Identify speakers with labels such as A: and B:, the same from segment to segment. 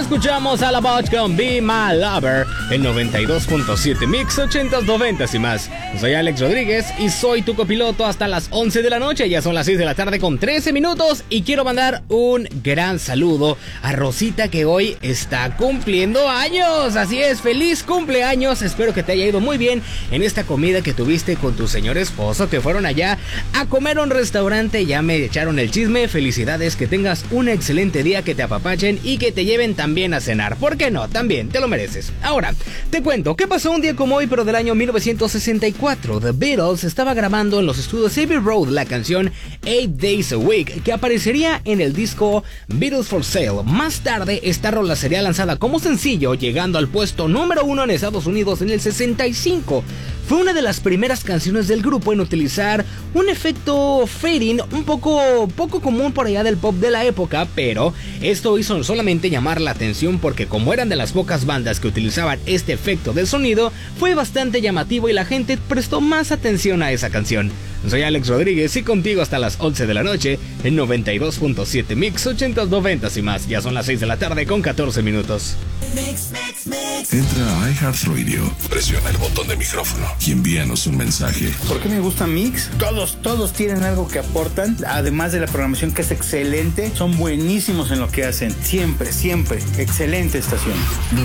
A: Escuchamos a la Bot con Be My Lover, el 92.7 Mix 80s, 90s y más. Soy Alex Rodríguez y soy tu copiloto hasta las 11 de la noche. Ya son las 6 de la tarde con 13 minutos y quiero mandar un gran saludo a Rosita, que hoy está cumpliendo años. Así es, feliz cumpleaños. Espero que te haya ido muy bien en esta comida que tuviste con tu señor esposo, que fueron allá a comer a un restaurante. Ya me echaron el chisme. Felicidades, que tengas un excelente día, que te apapachen y que te lleven también a cenar. ¿Por qué no? También te lo mereces. Ahora, te cuento qué pasó un día como hoy, pero del año 1964. The Beatles estaba grabando en los estudios Abbey Road la canción 8 Days a Week, que aparecería en el disco Beatles for Sale. Más tarde, esta rola sería lanzada como sencillo, llegando al puesto número 1 en Estados Unidos en el 65. Fue una de las primeras canciones del grupo en utilizar un efecto fading un poco común por allá del pop de la época, pero esto hizo solamente llamar la atención porque, como eran de las pocas bandas que utilizaban este efecto de sonido, fue bastante llamativo y la gente prestó más atención a esa canción. Soy Alex Rodríguez y contigo hasta las 11 de la noche en 92.7 Mix 80s, 90s y más. Ya son las 6 de la tarde con 14 minutos.
B: Entra a iHeartRadio, presiona el botón de micrófono y envíanos un mensaje.
C: ¿Por qué me gusta Mix? Todos tienen algo que aportan, además de la programación, que es excelente. Son buenísimos en lo que hacen, siempre, excelente estación.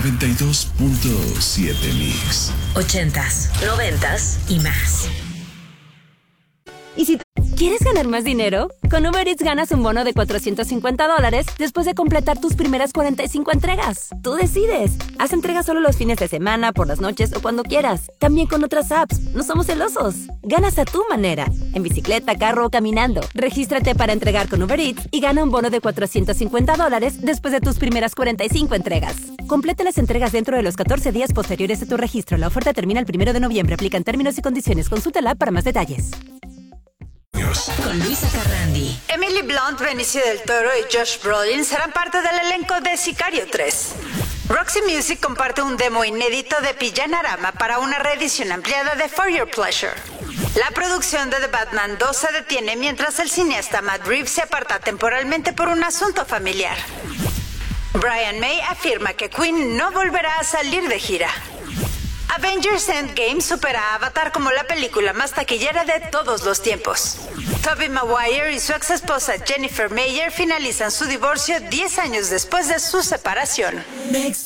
B: 92.7 Mix
D: 80s, 90s y más.
E: ¿Y si quieres ganar más dinero? Con Uber Eats ganas un bono de $450 después de completar tus primeras 45 entregas. Tú decides. Haz entregas solo los fines de semana, por las noches o cuando quieras. También con otras apps. No somos celosos. Ganas a tu manera. En bicicleta, carro o caminando. Regístrate para entregar con Uber Eats y gana un bono de $450 después de tus primeras 45 entregas. Completa las entregas dentro de los 14 días posteriores a tu registro. La oferta termina el 1 de noviembre. Aplican términos y condiciones. Consulta la app para más detalles.
D: Con Luisa Carrandi.
F: Emily Blunt, Benicio del Toro y Josh Brolin serán parte del elenco de Sicario 3. Roxy Music comparte un demo inédito de Pillanarama para una reedición ampliada de For Your Pleasure. La producción de The Batman 2 se detiene mientras el cineasta Matt Reeves se aparta temporalmente por un asunto familiar. Brian May afirma que Queen no volverá a salir de gira. Avengers Endgame supera a Avatar como la película más taquillera de todos los tiempos. Tobey Maguire y su ex esposa Jennifer Meyer finalizan su divorcio 10 años después de su separación.